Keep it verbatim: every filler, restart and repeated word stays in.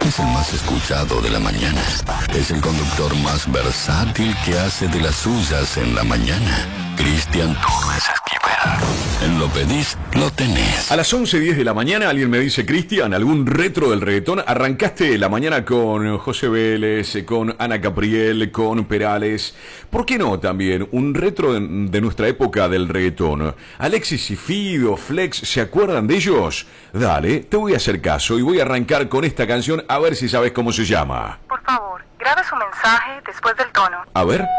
Es el más escuchado de la mañana. Es el conductor más versátil que hace de las suyas en la mañana. Cristian Torres Esquivel. En Lo Pedís, lo tenés. A las once y diez de la mañana alguien me dice: Cristian, ¿algún retro del reggaetón? Arrancaste la mañana con José Vélez, con Ana Capriel, con Perales. ¿Por qué no también un retro de, de nuestra época del reggaetón? Alexis y Fido, Flex, ¿se acuerdan de ellos? Dale, te voy a hacer caso y voy a arrancar con esta canción a ver si sabes cómo se llama. Por favor, grabe su mensaje después del tono. A ver.